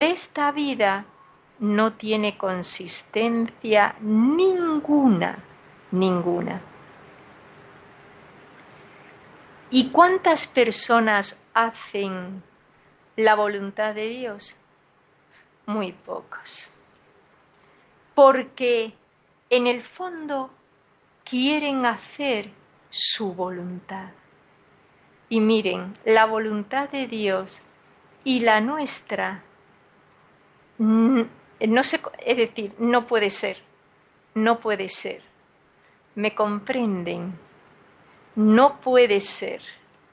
esta vida no tiene consistencia ninguna, ninguna. ¿Y cuántas personas hacen la voluntad de Dios? Muy pocos. Porque en el fondo quieren hacer su voluntad. Y miren, la voluntad de Dios y la nuestra, no sé, es decir, no puede ser, no puede ser. ¿Me comprenden? No puede ser.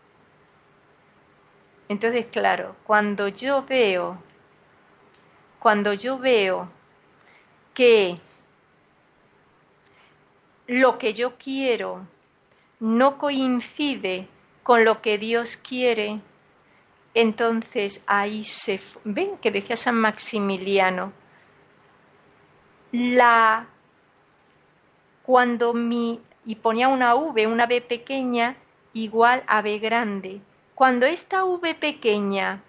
Entonces, claro, cuando yo veo que lo que yo quiero no coincide con lo que Dios quiere, entonces ahí ven que decía San Maximiliano, y ponía una B pequeña igual a B grande. Cuando esta V pequeña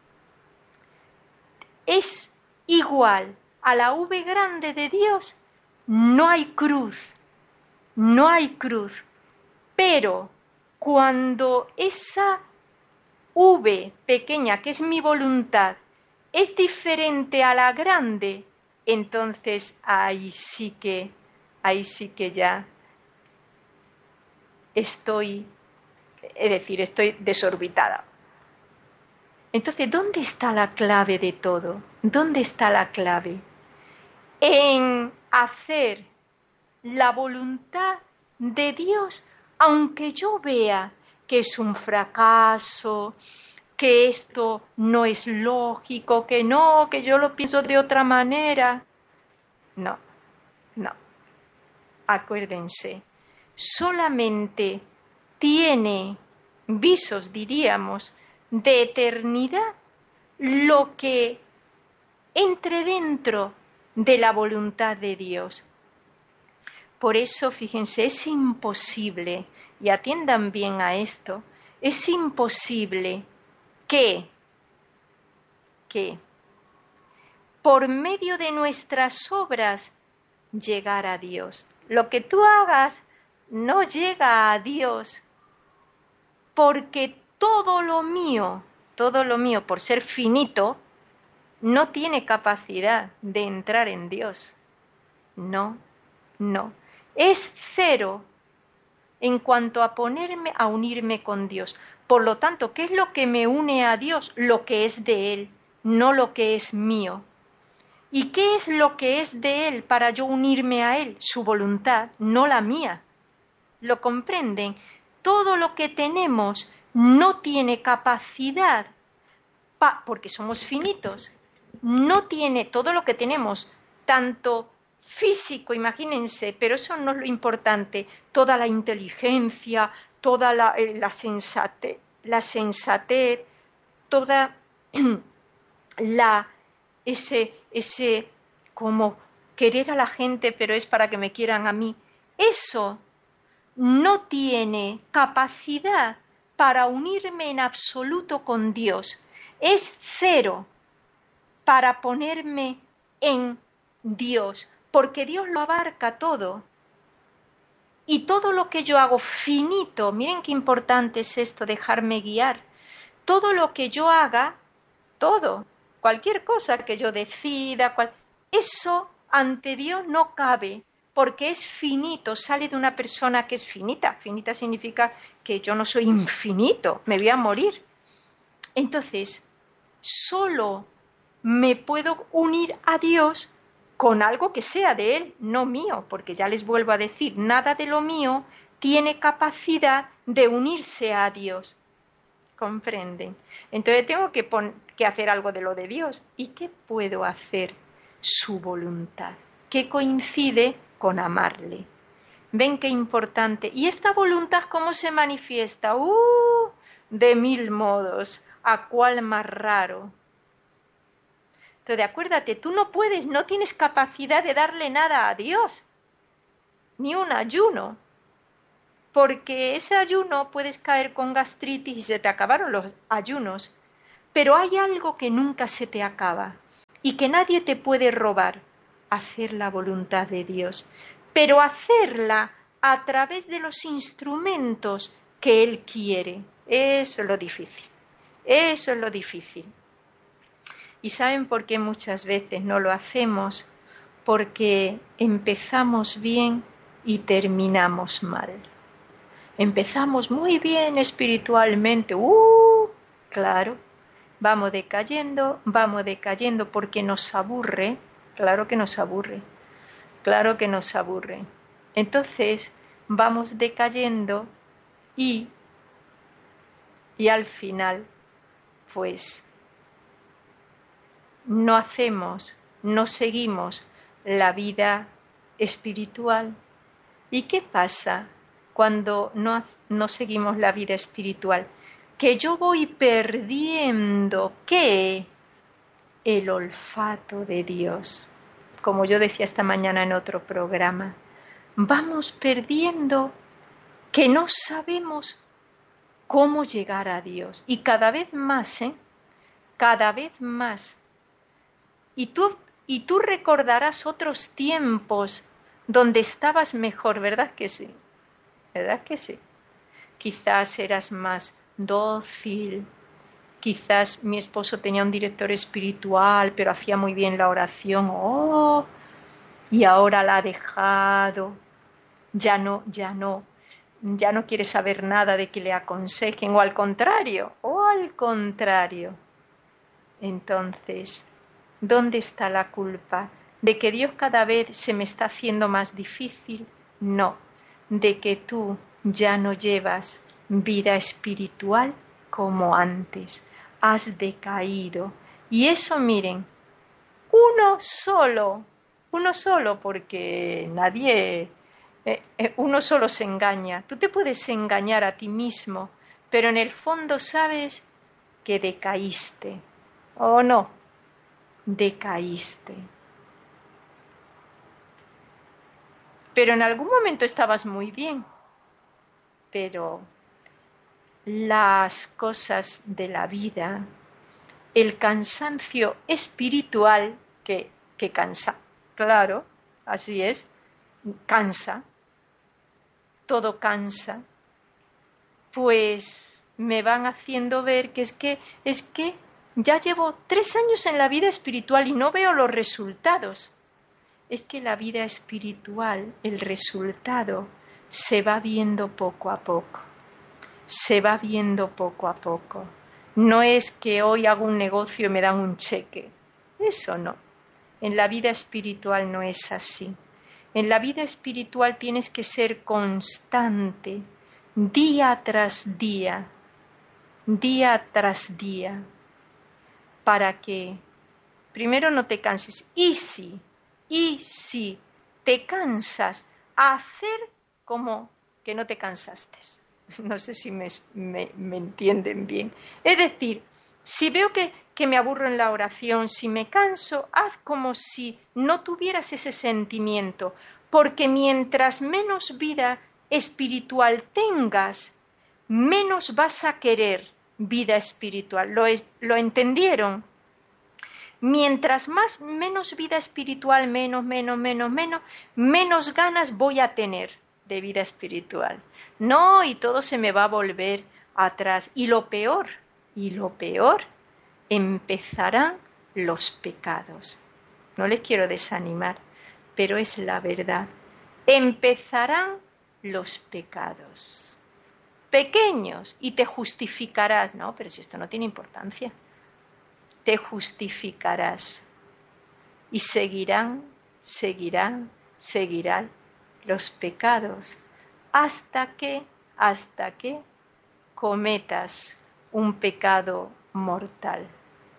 es igual a la V grande de Dios, no hay cruz, no hay cruz. Pero cuando esa V pequeña, que es mi voluntad, es diferente a la grande, entonces ahí sí que ya estoy desorbitada. Entonces, ¿dónde está la clave de todo? ¿Dónde está la clave? En hacer la voluntad de Dios, aunque yo vea que es un fracaso, que esto no es lógico, que yo lo pienso de otra manera. No. Acuérdense, solamente tiene visos, diríamos, de eternidad lo que entre dentro de la voluntad de Dios. Por eso, fíjense, es imposible, y atiendan bien a esto, es imposible que por medio de nuestras obras llegar a Dios. Lo que tú hagas no llega a Dios, porque todo lo mío, por ser finito, no tiene capacidad de entrar en Dios. No. Es cero en cuanto a unirme con Dios. Por lo tanto, ¿qué es lo que me une a Dios? Lo que es de Él, no lo que es mío. ¿Y qué es lo que es de Él para yo unirme a Él? Su voluntad, no la mía. ¿Lo comprenden? Todo lo que tenemos no tiene capacidad, porque somos finitos, no tiene todo lo que tenemos, tanto físico, imagínense, pero eso no es lo importante, toda la inteligencia, toda la sensatez, toda ese como querer a la gente, pero es para que me quieran a mí. Eso no tiene capacidad para unirme en absoluto con Dios. Es cero para ponerme en Dios, porque Dios lo abarca todo. Y todo lo que yo hago finito, miren qué importante es esto, dejarme guiar. Todo lo que yo haga, cualquier cosa que yo decida, eso ante Dios no cabe, porque es finito, sale de una persona que es finita. Finita significa que yo no soy infinito, me voy a morir. Entonces, solo me puedo unir a Dios con algo que sea de Él, no mío, porque ya les vuelvo a decir, nada de lo mío tiene capacidad de unirse a Dios. ¿Comprenden? Entonces tengo que hacer algo de lo de Dios. ¿Y qué puedo hacer? Su voluntad, que coincide con amarle. ¿Ven qué importante? ¿Y esta voluntad cómo se manifiesta? De 1000 modos. ¿A cuál más raro? Entonces, acuérdate, tú no tienes capacidad de darle nada a Dios. Ni un ayuno. Porque ese ayuno puedes caer con gastritis y se te acabaron los ayunos. Pero hay algo que nunca se te acaba. y que nadie te puede robar, hacer la voluntad de Dios, pero hacerla a través de los instrumentos que Él quiere. Eso es lo difícil. Eso es lo difícil. ¿Y saben por qué muchas veces no lo hacemos? Porque empezamos bien y terminamos mal. Empezamos muy bien espiritualmente. Claro, vamos decayendo porque nos aburre. Claro que nos aburre. Claro que nos aburre. Entonces vamos decayendo y al final, pues, no seguimos la vida espiritual. ¿Y qué pasa cuando no seguimos la vida espiritual? Que yo voy perdiendo, ¿qué? El olfato de Dios. Como yo decía esta mañana en otro programa, vamos perdiendo que no sabemos cómo llegar a Dios. Y cada vez más, cada vez más. Y tú recordarás otros tiempos donde estabas mejor, ¿verdad que sí? ¿Verdad que sí? Quizás eras más dócil, quizás mi esposo tenía un director espiritual, pero hacía muy bien la oración, y ahora la ha dejado, ya no quiere saber nada de que le aconsejen, o al contrario. Entonces, ¿dónde está la culpa? ¿De que Dios cada vez se me está haciendo más difícil? No, de que tú ya no llevas vida espiritual como antes. Has decaído. Y eso, miren, uno solo, porque uno solo se engaña. Tú te puedes engañar a ti mismo, pero en el fondo sabes que decaíste. ¿O no? Decaíste. Pero en algún momento estabas muy bien. Pero las cosas de la vida, el cansancio espiritual que cansa, claro, así es, cansa, todo cansa, pues me van haciendo ver que es que ya llevo 3 años en la vida espiritual y no veo los resultados. Es que la vida espiritual, el resultado, se va viendo poco a poco. Se va viendo poco a poco. No es que hoy hago un negocio y me dan un cheque. Eso no. En la vida espiritual no es así. En la vida espiritual tienes que ser constante, día tras día, para que primero no te canses. Y si te cansas, hacer como que no te cansaste. No sé si me entienden bien. Es decir, si veo que me aburro en la oración, si me canso, haz como si no tuvieras ese sentimiento, porque mientras menos vida espiritual tengas, menos vas a querer vida espiritual. ¿Lo entendieron? Mientras menos vida espiritual, menos ganas voy a tener de vida espiritual. No, y todo se me va a volver atrás. Y lo peor, empezarán los pecados. No les quiero desanimar, pero es la verdad. Empezarán los pecados. Pequeños, y te justificarás. No, pero si esto no tiene importancia. Te justificarás. Y seguirán los pecados hasta que cometas un pecado mortal.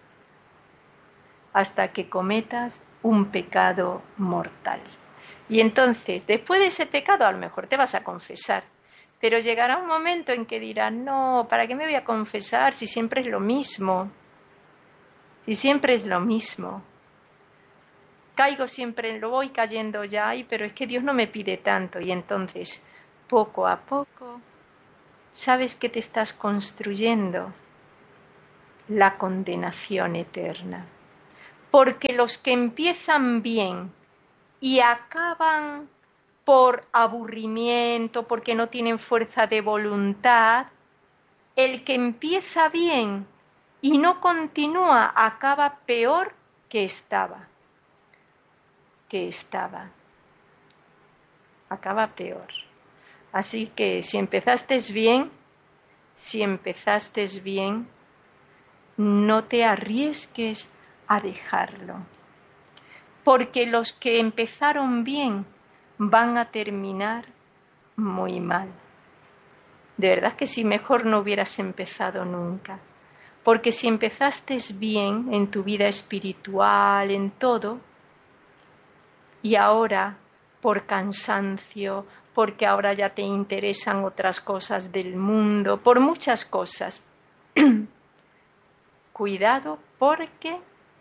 Hasta que cometas un pecado mortal. Y entonces, después de ese pecado, a lo mejor te vas a confesar, pero llegará un momento en que dirás, no, ¿para qué me voy a confesar si siempre es lo mismo? Si siempre es lo mismo. Caigo siempre, lo voy cayendo ya, pero es que Dios no me pide tanto. Y entonces, poco a poco, ¿sabes qué te estás construyendo? La condenación eterna. porque los que empiezan bien y acaban por aburrimiento, porque no tienen fuerza de voluntad, el que empieza bien y no continúa acaba peor que estaba. Acaba peor. Así que si empezaste bien, no te arriesgues a dejarlo. Porque los que empezaron bien van a terminar muy mal. De verdad que si mejor no hubieras empezado nunca. Porque si empezaste bien en tu vida espiritual, en todo, y ahora por cansancio, porque ahora ya te interesan otras cosas del mundo, por muchas cosas, cuidado porque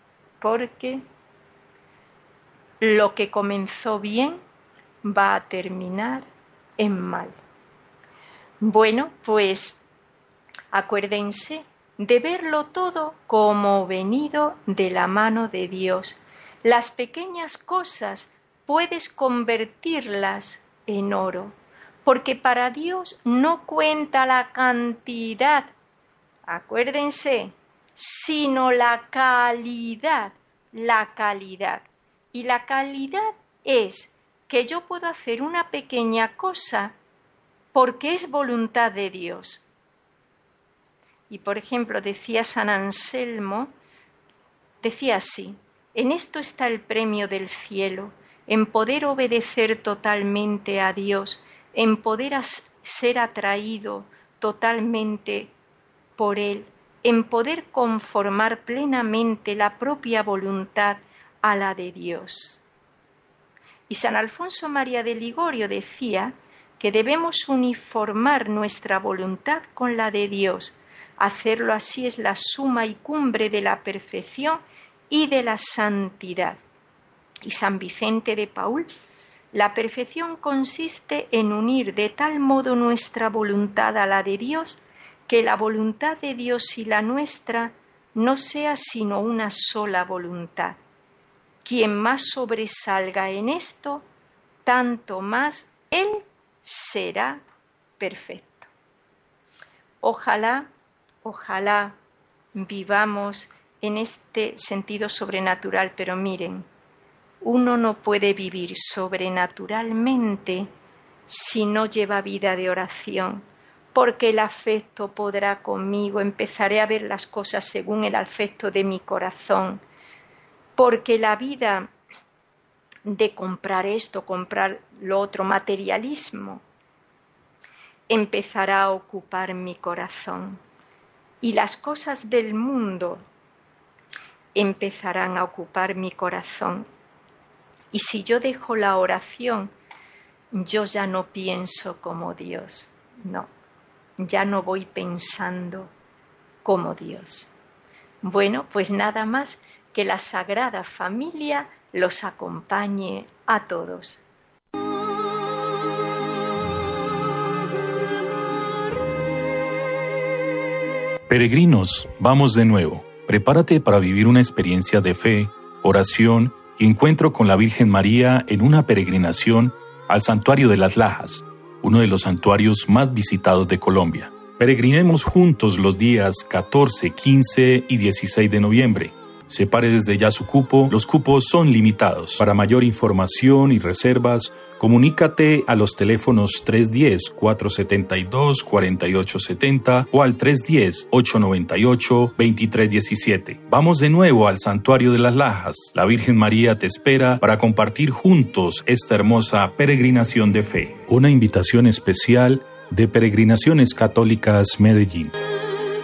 lo que comenzó bien va a terminar en mal. Bueno, pues acuérdense de verlo todo como venido de la mano de Dios. Las pequeñas cosas puedes convertirlas en oro, porque para Dios no cuenta la cantidad, acuérdense, sino la calidad. Y la calidad es que yo puedo hacer una pequeña cosa porque es voluntad de Dios. Y por ejemplo, decía San Anselmo, decía así: en esto está el premio del cielo, en poder obedecer totalmente a Dios, en poder ser atraído totalmente por Él, en poder conformar plenamente la propia voluntad a la de Dios. Y San Alfonso María de Ligorio decía que debemos uniformar nuestra voluntad con la de Dios. Hacerlo así es la suma y cumbre de la perfección y de la santidad. Y San Vicente de Paúl: la perfección consiste en unir de tal modo nuestra voluntad a la de Dios, que la voluntad de Dios y la nuestra no sea sino una sola voluntad. Quien más sobresalga en esto, tanto más él será perfecto. Ojalá vivamos en este sentido sobrenatural, pero miren, uno no puede vivir sobrenaturalmente si no lleva vida de oración, porque el afecto podrá conmigo, empezaré a ver las cosas según el afecto de mi corazón, porque la vida de comprar esto, comprar lo otro, materialismo, empezará a ocupar mi corazón. Y las cosas del mundo empezarán a ocupar mi corazón. Y si yo dejo la oración, yo ya no pienso como Dios. No, ya no voy pensando como Dios. Bueno, pues nada más, que la Sagrada Familia los acompañe a todos. Peregrinos, vamos de nuevo. Prepárate para vivir una experiencia de fe, oración y encuentro con la Virgen María en una peregrinación al Santuario de las Lajas, uno de los santuarios más visitados de Colombia. Peregrinemos juntos los días 14, 15 y 16 de noviembre. Separe desde ya su cupo, los cupos son limitados. Para mayor información y reservas, comunícate a los teléfonos 310-472-4870 o al 310-898-2317. Vamos de nuevo al Santuario de las Lajas. La Virgen María te espera para compartir juntos esta hermosa peregrinación de fe. Una invitación especial de Peregrinaciones Católicas Medellín.